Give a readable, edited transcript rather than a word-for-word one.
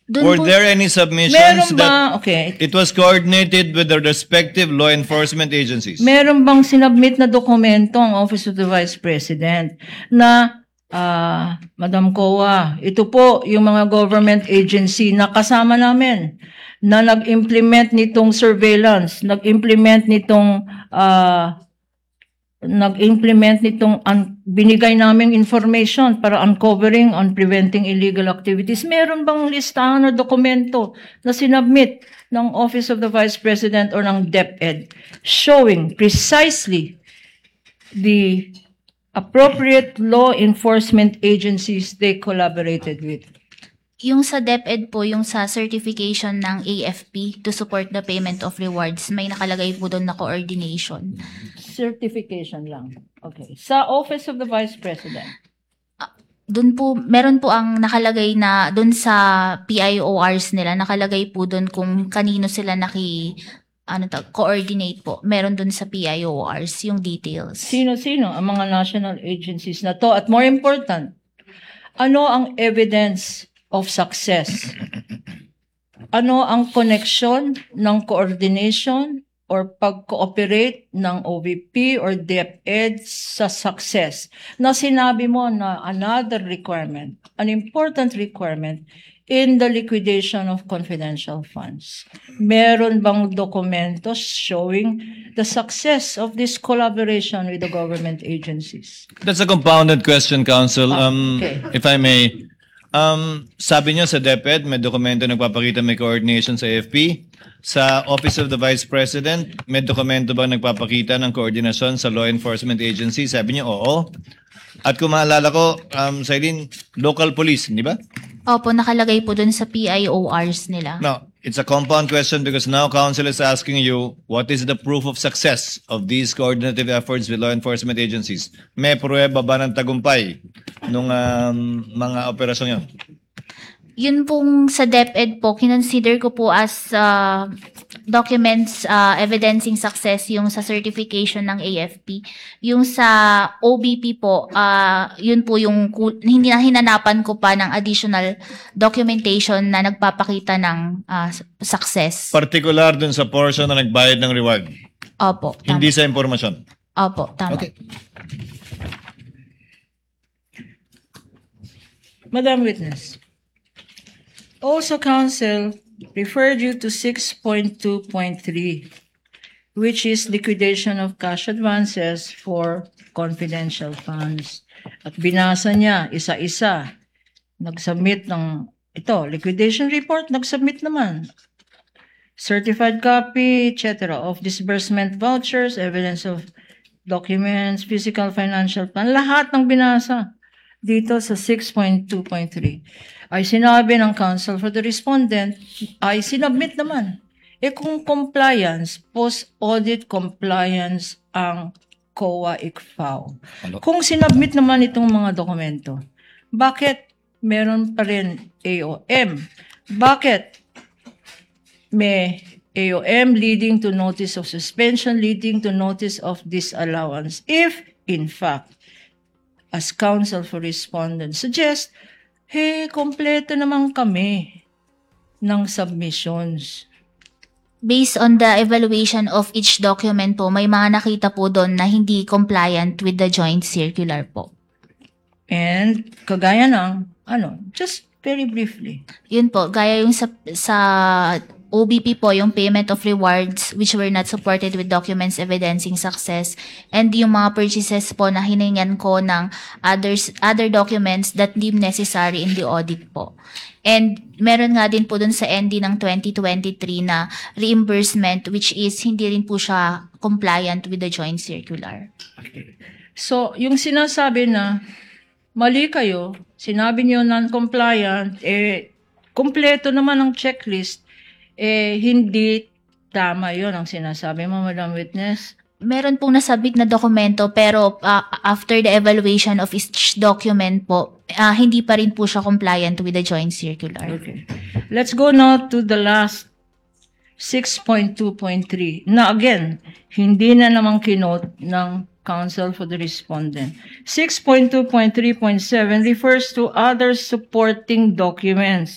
Were there any submissions Meron that ba, okay, it was coordinated with the respective law enforcement agencies? meron bang sinabmit na dokumento ang Office of the Vice President na, Madam COA, ito po yung mga government agency na kasama namin na nag-implement nitong surveillance, nag-implement nitong binigay naming information para uncovering and preventing illegal activities. Meron bang listahan na dokumento na sinabmit ng Office of the Vice President or ng DepEd showing precisely the appropriate law enforcement agencies they collaborated with? Yung sa DepEd po, yung sa certification ng AFP to support the payment of rewards, may nakalagay po doon na coordination. Certification lang. Okay. Sa Office of the Vice President? Doon po, meron po ang nakalagay na doon sa PIORs nila, nakalagay po doon kung kanino sila coordinate po. Meron doon sa PIORs yung details. Sino-sino ang mga national agencies na to? At more important, ano ang evidence of success? Ano ang connection ng coordination or pag-cooperate ng OVP or DepEd sa success? Na sinabi mo na another requirement, an important requirement in the liquidation of confidential funds. Meron bang documentos showing the success of this collaboration with the government agencies? That's a compounded question, Counsel. Okay. If I may, sabi niyo sa DepEd, may dokumento nagpapakita may coordination sa AFP. Sa Office of the Vice President, may dokumento ba nagpapakita ng koordinasyon sa law enforcement agency? Sabi niyo, oo. At kung maalala ko, Sailin, local police, di ba? Opo, nakalagay po doon sa PIORs nila. No, it's a compound question because now Counsel is asking you, what is the proof of success of these coordinative efforts with law enforcement agencies? May pruweba ba ng tagumpay nung mga operasyon yun? Yun pong sa DepEd po, kinonsider ko po as documents evidencing success yung sa certification ng AFP. Yung sa OBP po, yun po yung hindi na hinanapan ko pa ng additional documentation na nagpapakita ng success. Particular dun sa portion na nagbayad ng reward? Opo. Tama. Hindi sa impormasyon? Opo, tama. Okay. Madam Witness, also counsel referred you to 6.2.3, which is liquidation of cash advances for confidential funds. At binasa niya isa-isa. Nag-submit ng liquidation report, nag-submit naman. Certified copy, etc. of disbursement vouchers, evidence of documents, physical, financial plan, lahat ng binasa dito sa 6.2.3. Ay sinabi ng counsel for the respondent, ay sinabmit naman. Kung compliance, post-audit compliance ang COA-ICFAO. Kung sinabmit naman itong mga dokumento, bakit meron pa rin AOM? Bakit may AOM leading to notice of suspension, leading to notice of disallowance? If, in fact, as counsel for respondent suggests, kompleto naman kami ng submissions. Based on the evaluation of each document po, may mga nakita po doon na hindi compliant with the joint circular po. And kagaya ng, just very briefly. Yun po, gaya yung sa OBP po, yung payment of rewards which were not supported with documents evidencing success, and yung mga purchases po na hiningan ko ng other documents that deemed necessary in the audit po. And meron nga din po dun sa ND ng 2023 na reimbursement which is hindi rin po siya compliant with the joint circular. Okay. So, yung sinasabi na mali kayo, sinabi niyo non-compliant, kompleto naman ang checklist, hindi tama yon ang sinasabi mo, Madam Witness. Meron pong nasabit na dokumento pero after the evaluation of each document po, hindi pa rin po siya compliant with the joint circular. Okay. Let's go now to the last 6.2.3 na again, hindi na naman kinote ng counsel for the respondent. 6.2.3.7 refers to other supporting documents.